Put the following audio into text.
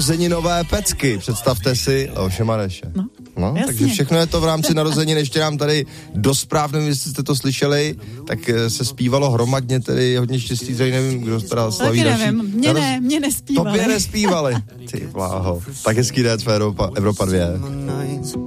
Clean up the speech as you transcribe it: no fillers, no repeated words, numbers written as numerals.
narozeninové pecky. Představte si Leoše Mareše. No, takže všechno je to v rámci narozenin. Ještě nám tady do správným, jestli jste to slyšeli, tak se zpívalo hromadně, tedy hodně štěstí, tady nevím, kdo teda slaví další. Taky nevím, mě nespívali. Tobě nespívali. Ty bláho. Tak hezký den, Evropa 2.